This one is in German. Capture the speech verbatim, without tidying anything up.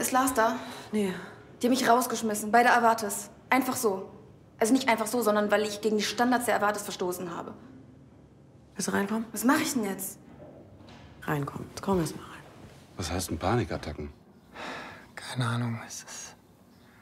Ist Lars da? Nee. Die haben mich rausgeschmissen, bei der Avatis. Einfach so. Also nicht einfach so, sondern weil ich gegen die Standards der Avatis verstoßen habe. Willst du reinkommen? Was mache ich denn jetzt? Reinkommen. Jetzt komm erst mal rein. Was heißt denn Panikattacken? Keine Ahnung, es ist...